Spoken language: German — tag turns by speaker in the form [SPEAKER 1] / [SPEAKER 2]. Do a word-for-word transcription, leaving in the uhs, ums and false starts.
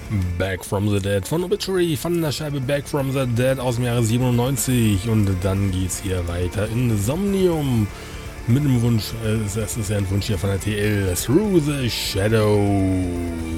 [SPEAKER 1] Back from the Dead von Obituary, von der Scheibe Back from the Dead aus dem Jahre siebenundneunzig. Und dann geht's hier weiter in Somnium mit dem Wunsch, äh, das ist ja ein Wunsch hier von der T L, Through the Shadow.